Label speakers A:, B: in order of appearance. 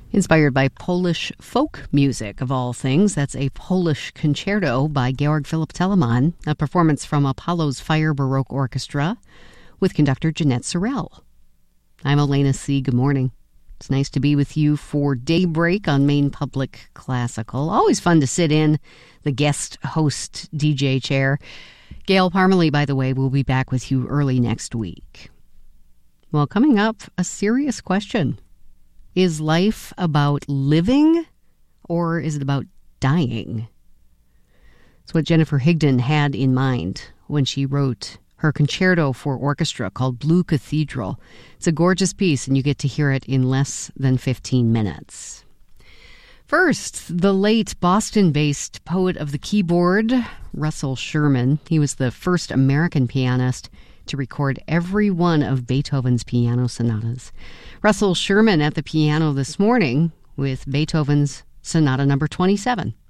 A: Inspired by Polish folk music, of all things. That's a Polish concerto by Georg Philipp Telemann, a performance from Apollo's Fire Baroque Orchestra with conductor Jeanette Sorrell. I'm Elena C. Good morning. It's nice to be with you for Daybreak on Maine Public Classical. Always fun to sit in the guest host DJ chair. Gail Parmalee, by the way, will be back with you early next week. Well, coming up, a serious question. Is life about living, or is it about dying? It's what Jennifer Higdon had in mind when she wrote her concerto for orchestra called Blue Cathedral. It's a gorgeous piece, and you get to hear it in less than 15 minutes. First, the late Boston-based poet of the keyboard, Russell Sherman. He was the first American pianist to record every one of Beethoven's piano sonatas. Russell Sherman at the piano this morning with Beethoven's Sonata number 27.